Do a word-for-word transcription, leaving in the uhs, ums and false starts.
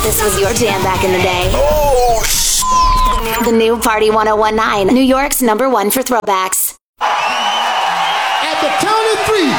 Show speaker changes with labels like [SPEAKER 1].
[SPEAKER 1] This was your jam back in the day.
[SPEAKER 2] Oh,
[SPEAKER 1] The new Party one oh one nine, New York's number one for throwbacks.
[SPEAKER 3] At the count of three,